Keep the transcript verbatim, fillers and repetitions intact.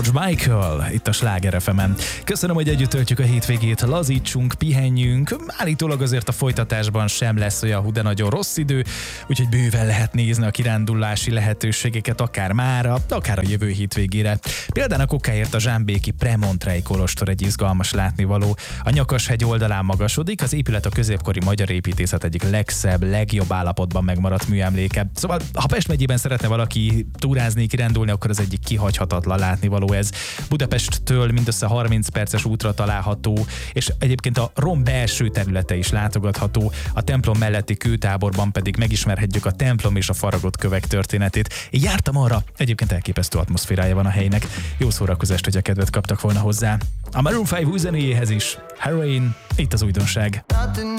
George Michael, itt a Sláger ef emen. Köszönöm, hogy együtt töltjük a hétvégét, lazítsunk, pihenjünk. Állítólag azért a folytatásban sem lesz olyan hú de nagyon rossz idő, úgyhogy bőven lehet nézni a kirándulási lehetőségeket akár mára, akár a jövő hétvégére. Például a okáért a zsámbéki Premontrei kolostor egy izgalmas látnivaló. A Nyakashegy oldalán magasodik, az épület a középkori magyar építészet egyik legszebb, legjobb állapotban megmaradt műemléke. Szóval, ha Pest megyében szeretne valaki túrázni, kirándulni, akkor az egyik kihagyhatatlan látnivaló ez. Budapesttől mindössze harminc perces útra található, és egyébként a rom belső területe is látogatható, a templom melletti kőtáborban pedig megismerhetjük a templom és a faragott kövek történetét. Én jártam arra, egyébként elképesztő atmoszférája van a helynek. Jó szórakozást, hogy a kedvet kaptak volna hozzá. A Maroon öt új zenéjéhez is. Heroin, itt az újdonság.